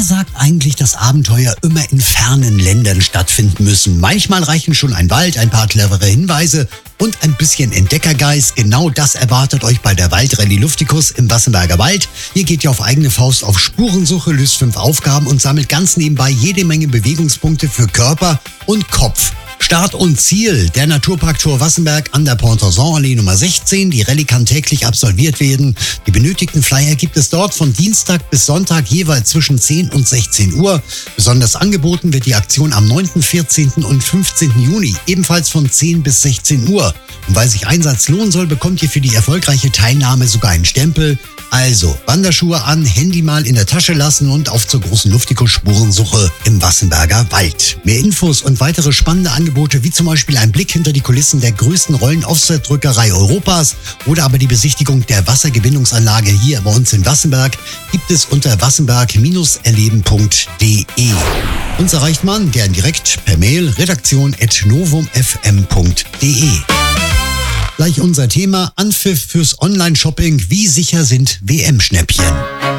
sagt eigentlich, dass Abenteuer immer in fernen Ländern stattfinden müssen? Manchmal reichen schon ein Wald, ein paar clevere Hinweise und ein bisschen Entdeckergeist. Genau das erwartet euch bei der Waldrallye Luftikus im Wassenberger Wald. Hier geht ihr auf eigene Faust auf Spurensuche, löst 5 Aufgaben und sammelt ganz nebenbei jede Menge Bewegungspunkte für Körper und Kopf. Start und Ziel, der Naturpark Tor Wassenberg an der Pontorson-Allee Nummer 16. Die Rallye kann täglich absolviert werden. Die benötigten Flyer gibt es dort von Dienstag bis Sonntag jeweils zwischen 10 und 16 Uhr. Besonders angeboten wird die Aktion am 9., 14. und 15. Juni, ebenfalls von 10 bis 16 Uhr. Und weil sich Einsatz lohnen soll, bekommt ihr für die erfolgreiche Teilnahme sogar einen Stempel. Also, Wanderschuhe an, Handy mal in der Tasche lassen und auf zur großen Luftikus-Spurensuche im Wassenberger Wald. Mehr Infos und weitere spannende Angebote, wie zum Beispiel ein Blick hinter die Kulissen der größten Rollen-Offset-Drückerei Europas oder aber die Besichtigung der Wassergewinnungsanlage hier bei uns in Wassenberg, gibt es unter wassenberg-erleben.de. Uns erreicht man gern direkt per Mail redaktion@novumfm.de. Gleich unser Thema: Anpfiff fürs Online-Shopping. Wie sicher sind WM-Schnäppchen?